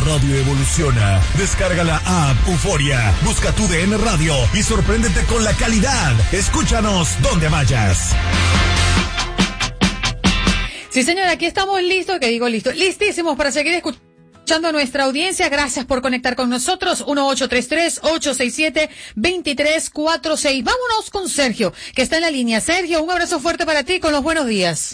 radio evoluciona. Descarga la app Euforia, busca tu DN Radio y sorpréndete con la calidad. Escúchanos donde vayas. Sí, señor, aquí estamos listos, listísimos para seguir escuchando a nuestra audiencia. Gracias por conectar con nosotros. 1833-867-2346. Vámonos con Sergio, que está en la línea. Sergio, un abrazo fuerte para ti con los buenos días.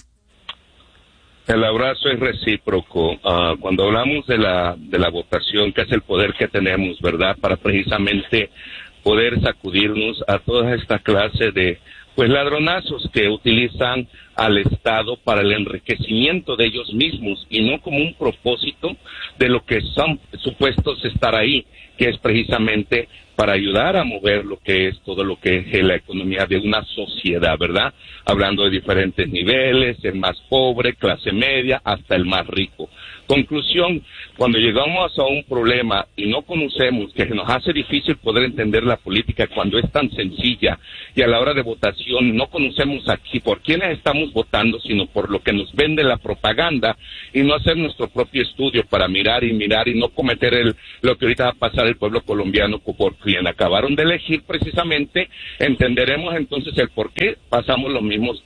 El abrazo es recíproco. Cuando hablamos de la votación, que es el poder que tenemos, ¿verdad? Para precisamente poder sacudirnos a toda esta clase de ladronazos que utilizan al Estado para el enriquecimiento de ellos mismos y no como un propósito de lo que son supuestos estar ahí, que es precisamente para ayudar a mover lo que es todo lo que es la economía de una sociedad, ¿verdad? Hablando de diferentes niveles, el más pobre, clase media, hasta el más rico. Conclusión, cuando llegamos a un problema y no conocemos, que nos hace difícil poder entender la política cuando es tan sencilla, y a la hora de votación no conocemos aquí por quiénes estamos votando, sino por lo que nos vende la propaganda, y no hacer nuestro propio estudio para mirar y no cometer lo que ahorita va a pasar el pueblo colombiano por quien acabaron de elegir precisamente, entenderemos entonces el por qué pasamos los mismos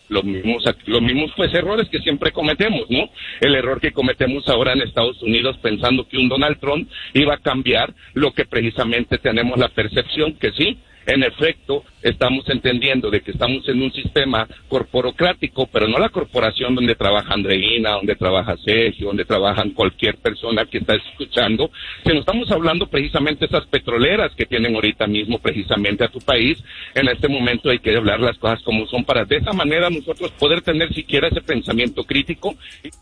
errores que siempre cometemos, ¿no? El error que cometemos ahora en Estados Unidos pensando que un Donald Trump iba a cambiar lo que precisamente tenemos la percepción que sí, en efecto, estamos entendiendo de que estamos en un sistema corporocrático, pero no la corporación donde trabaja Andreina, donde trabaja Sergio, donde trabajan cualquier persona que está escuchando, sino estamos hablando precisamente de esas petroleras que tienen ahorita mismo precisamente a tu país. En este momento hay que hablar las cosas como son para de esa manera nosotros poder tener siquiera ese pensamiento crítico.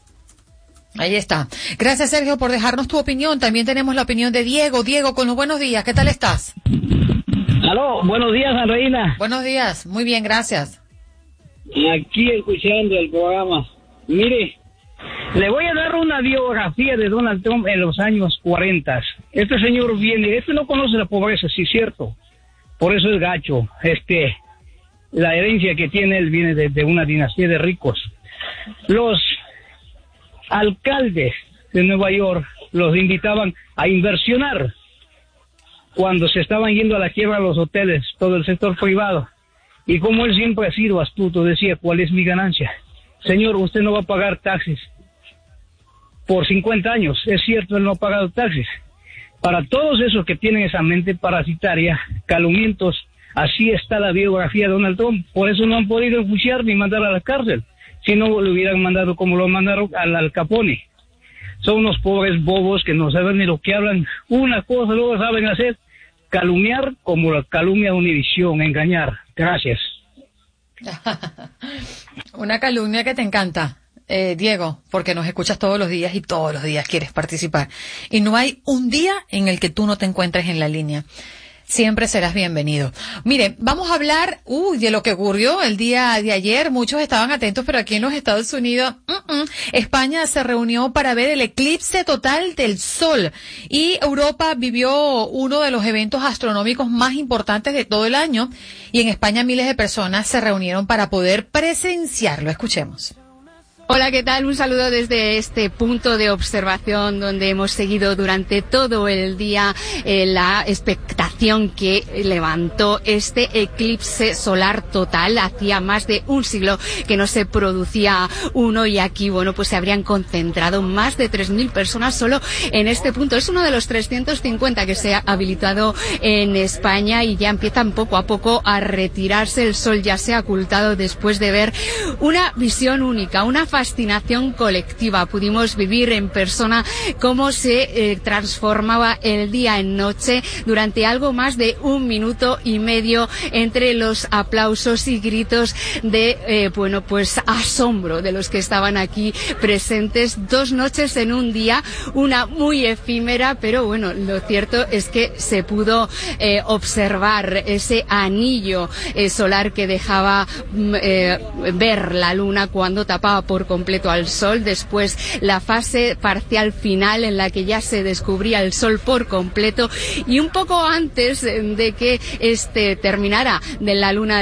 Ahí está. Gracias, Sergio, por dejarnos tu opinión. También tenemos la opinión de Diego. Diego, con los buenos días. ¿Qué tal estás? Aló, buenos días, Andreina. Buenos días. Muy bien, gracias. Aquí escuchando el programa. Mire, le voy a dar una biografía de Donald Trump en los años 40. Este señor no conoce la pobreza, sí es cierto. Por eso es gacho. La herencia que tiene él viene de una dinastía de ricos. Los alcaldes de Nueva York los invitaban a inversionar cuando se estaban yendo a la quiebra los hoteles, todo el sector privado. Y como él siempre ha sido astuto, decía, ¿cuál es mi ganancia? Señor, usted no va a pagar taxes por 50 años. Es cierto, él no ha pagado taxes. Para todos esos que tienen esa mente parasitaria, calumnientos, así está la biografía de Donald Trump. Por eso no han podido enjuiciar ni mandar a la cárcel. Si no, lo hubieran mandado como lo mandaron al Capone. Son unos pobres bobos que no saben ni lo que hablan. Una cosa luego saben hacer, calumniar como la calumnia de Univisión, engañar. Gracias. Una calumnia que te encanta, Diego, porque nos escuchas todos los días y todos los días quieres participar. Y no hay un día en el que tú no te encuentres en la línea. Siempre serás bienvenido. Mire, vamos a hablar de lo que ocurrió el día de ayer. Muchos estaban atentos, pero aquí en los Estados Unidos, España se reunió para ver el eclipse total del sol. Y Europa vivió uno de los eventos astronómicos más importantes de todo el año. Y en España miles de personas se reunieron para poder presenciarlo. Escuchemos. Hola, ¿qué tal? Un saludo desde este punto de observación donde hemos seguido durante todo el día la expectación que levantó este eclipse solar total. Hacía más de un siglo que no se producía uno y aquí, pues se habrían concentrado más de 3.000 personas solo en este punto. Es uno de los 350 que se ha habilitado en España y ya empiezan poco a poco a retirarse. El sol ya se ha ocultado después de ver una visión única, una fascinación colectiva. Pudimos vivir en persona cómo se transformaba el día en noche durante algo más de 1 minuto y medio entre los aplausos y gritos de asombro de los que estaban aquí presentes. 2 noches en un día, una muy efímera, pero lo cierto es que se pudo observar ese anillo solar que dejaba ver la luna cuando tapaba por completo al Sol, después la fase parcial final en la que ya se descubría el Sol por completo, y un poco antes de que terminara de la luna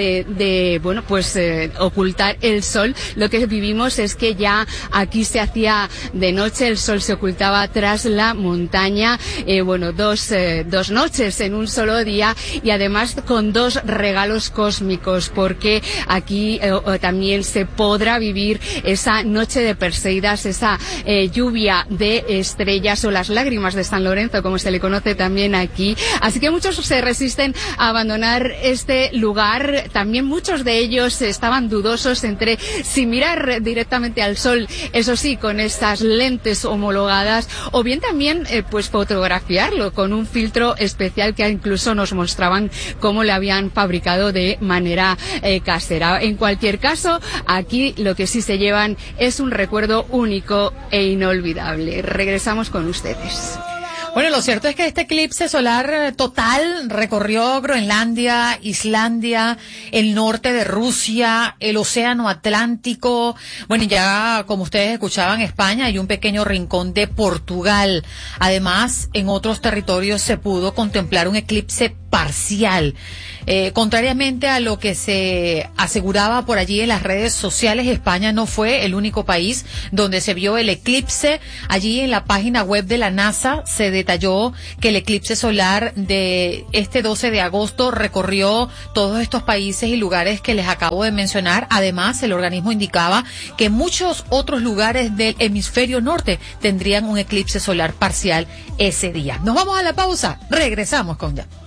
ocultar el Sol, lo que vivimos es que ya aquí se hacía de noche, el Sol se ocultaba tras la montaña, dos noches en un solo día, y además con dos regalos cósmicos, porque aquí también se podrá vivir esa noche de Perseidas, esa lluvia de estrellas, o las lágrimas de San Lorenzo, como se le conoce también aquí. Así que muchos se resisten a abandonar este lugar. También muchos de ellos estaban dudosos entre si mirar directamente al Sol, eso sí, con estas lentes homologadas, o bien también fotografiarlo con un filtro especial que incluso nos mostraban cómo le habían fabricado de manera casera. En cualquier caso, aquí lo que sí se llevan es un recuerdo único e inolvidable. Regresamos con ustedes. Bueno, lo cierto es que este eclipse solar total recorrió Groenlandia, Islandia, el norte de Rusia, el Océano Atlántico. Bueno, y ya, como ustedes escuchaban, España y un pequeño rincón de Portugal. Además, en otros territorios se pudo contemplar un eclipse parcial. Contrariamente a lo que se aseguraba por allí en las redes sociales, España no fue el único país donde se vio el eclipse. Allí en la página web de la NASA se detalló que el eclipse solar de este 12 de agosto recorrió todos estos países y lugares que les acabo de mencionar. Además, el organismo indicaba que muchos otros lugares del hemisferio norte tendrían un eclipse solar parcial ese día. Nos vamos a la pausa. Regresamos con ya.